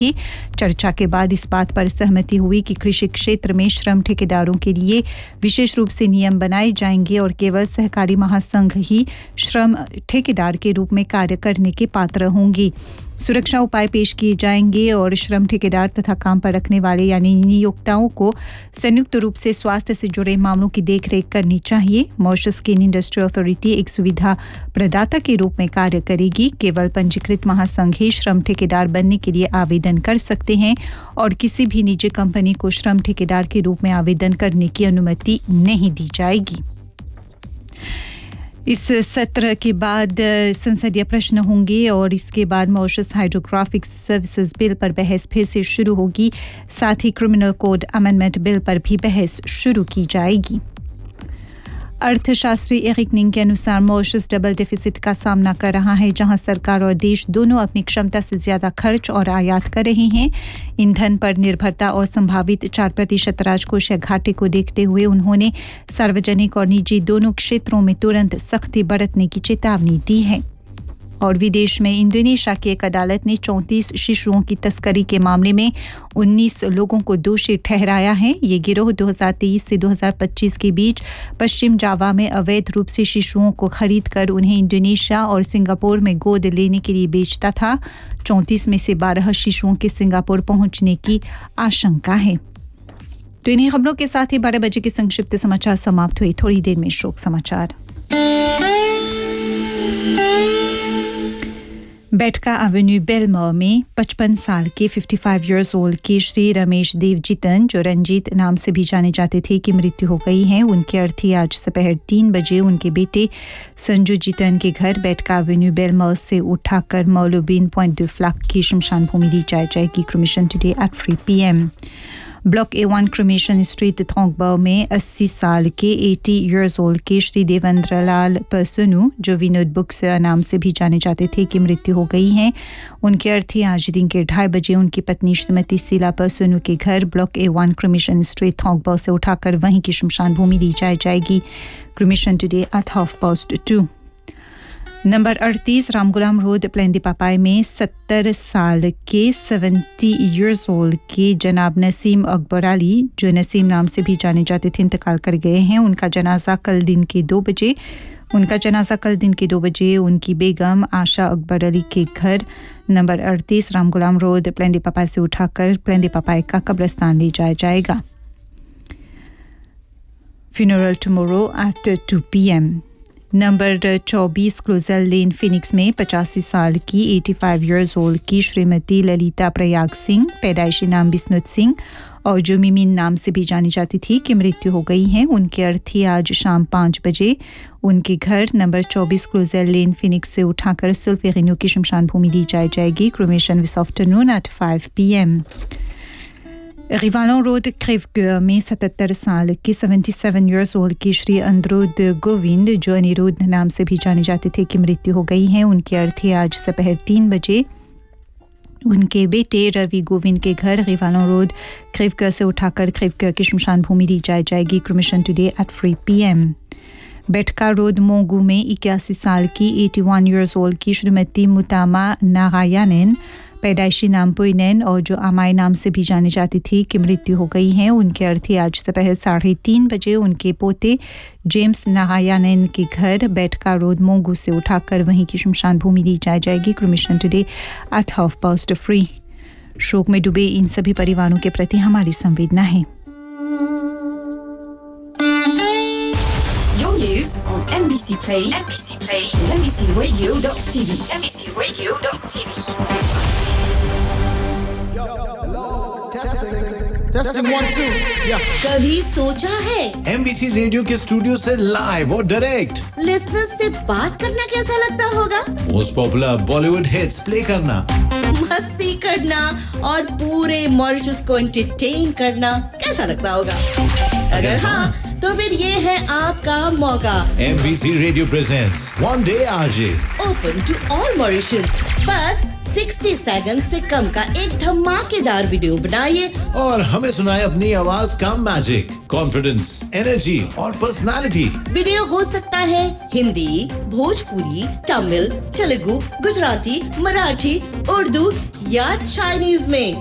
चाहिए। चर्चा के बाद इस बात पर सहमति हुई कि कृषि क्षेत्र में श्रम ठेकेदारों के लिए विशेष रूप से नियम बनाए जाएंगे और केवल सहकारी महासंघ ही श्रम ठेकेदार के रूप में कार्य करने के पात्र होंगे। सुरक्षा उपाय पेश किए जाएंगे और श्रम ठेकेदार तथा काम पर रखने वाले यानी नियोक्ताओं को संयुक्त रूप से स्वास्थ्य से जुड़े मामलों की देखरेख करनी चाहिए। मॉरिशस स्किन इंडस्ट्री अथॉरिटी एक सुविधा प्रदाता के रूप में कार्य करेगी। केवल पंजीकृत महासंघ ही श्रम ठेकेदार बनने के लिए आवेदन कर सकते हैं और किसी भी निजी कंपनी को श्रम ठेकेदार के रूप में आवेदन करने की अनुमति नहीं दी जाएगी। इस सत्र के बाद संसदीय प्रश्न होंगे और इसके बाद मॉरिशस हाइड्रोग्राफिक सर्विसेज बिल पर बहस फिर से शुरू होगी। साथ ही क्रिमिनल कोड अमेंडमेंट बिल पर भी बहस शुरू की जाएगी। अर्थशास्त्री एरिक निंग के अनुसार मॉरिशस डबल डेफिसिट का सामना कर रहा है, जहां सरकार और देश दोनों अपनी क्षमता से ज्यादा खर्च और आयात कर रहे हैं। ईंधन पर निर्भरता और संभावित 4% राजकोषीय घाटे को देखते हुए उन्होंने सार्वजनिक और निजी दोनों क्षेत्रों में तुरंत सख्ती बरतने की चेतावनी दी है। और विदेश में इंडोनेशिया की एक अदालत ने 34 शिशुओं की तस्करी के मामले में 19 लोगों को दोषी ठहराया है। ये गिरोह 2023 से 2025 के बीच पश्चिम जावा में अवैध रूप से शिशुओं को खरीदकर उन्हें इंडोनेशिया और सिंगापुर में गोद लेने के लिए बेचता था। 34 में से 12 शिशुओं के सिंगापुर पहुंचने की आशंका है। तो इन्हीं खबरों के साथ ही 12 बजे के संक्षिप्त समाचार समाप्त हुए। थोड़ी देर में शोक समाचार। बेटका एवेन्यू बेलमोर में 55 साल के 55 इयर्स ओल्ड के श्री रमेश देव जीतन, जो रंजीत नाम से भी जाने जाते थे, की मृत्यु हो गई है। उनके अर्थी आज दोपहर 3 बजे उनके बेटे संजू जीतन के घर बेटका एवेन्यू बेलमोर से उठाकर मौलुबीन पॉइंट डू फ्लैग की शमशान भूमि दी जाएगी। Cremation today at 3 PM। Block A1 cremation street Thongba में 80 साल के 80 इयर्स ओल्ड के श्री देवेंद्र लाल परसनू, जो विनोद बुक्सर नाम से भी जाने जाते थे, की मृत्यु हो गई है। उनके अर्थी आज दिन के 2:30 बजे उनकी पत्नी श्रीमती शीला परसनू के घर block A1 cremation street Thongba से उठाकर वहीं की शमशान भूमि दी जाएगी। Cremation today at 2:30। Number 38 Ramgoolam road प्लेंदी पापाई में 70 साल के 70 इयर्स ओल्ड के जनाब नसीम अकबर अली, जो नसीम नाम से भी जाने जाते थे, इंतकाल कर गए हैं। उनका जनाजा कल दिन के 2 बजे उनकी बेगम आशा अकबर अली के घर नंबर 38 रामगुलाम रोड प्लेंदी पापाई से उठाकर प्लेंदी पापाई का कब्रिस्तान ले जाया जाएगा। Funeral tomorrow at 2 PM। Number 24 colossal lane Phoenix में 85 साल की 85 इयर्स ओल्ड की श्रीमती ललिता प्रयाग सिंह, पैदाइशी नाम बिस्नुत सिंह और जो मिमिन नाम से भी जानी जाती थी, की मृत्यु हो गई है। उनके अर्थी आज शाम 5 बजे उनके घर नंबर 24 क्लोजल लेन फिनिक्स से उठाकर सुल्फेरिनो की शमशान भूमि दी जाएगी। Cremation this afternoon at 5 PM। रिवालों road क्रेवगुर में 77 साल के 77 इयर्स ओल्ड की श्री अनुरुद्ध गोविंद, जो अनिरुद्ध नाम से भी जाने जाते थे, की मृत्यु हो गई है। उनके अर्थी आज दोपहर 3 बजे उनके बेटे रवि गोविंद के घर रिवालों रोड क्रेवगुर से उठाकर क्रेवगुर की शमशान भूमि दी जाएगी। Cremation today at 3 PM। Betka road मोंगू में 81 साल की 81 इयर्स ओल्ड की श्रीमती मुतामा नारायणन, पैदाइशी नाम पुइनैन और जो अमाई नाम से भी जानी जाती थी, की मृत्यु हो गई है। उनके अर्थी आज दोपहर 3:30 बजे उनके पोते जेम्स नारायणन के घर बेटका रोड मोंगू से उठाकर वहीं की शमशान भूमि दी जाएगी। Cremation today at 3:30। शोक में डूबे इन सभी परिवारों के प्रति हमारी संवेदना है। News on NBC Play, NBCRadio.tv, NBCRadio.tv. Testing 1 2. Yeah. कभी सोचा है NBC रेडियो के स्टूडियो से लाइव और डायरेक्ट लिसनर्स से बात करना कैसा लगता होगा? Most popular Bollywood hits play करना, मस्ती करना और पूरे मॉरिशस को एंटरटेन करना कैसा लगता होगा? अगर हाँ, तो फिर ये है आपका मौका। NBC radio presents One Day RJ, open to all Mauritius. बस 60 सेकंड से कम का एक धमाकेदार वीडियो बनाइए और हमें सुनाए अपनी आवाज का मैजिक, कॉन्फिडेंस, एनर्जी और पर्सनालिटी। वीडियो हो सकता है हिंदी, भोजपुरी, तमिल, तेलुगु, गुजराती, मराठी, उर्दू या चाइनीज में।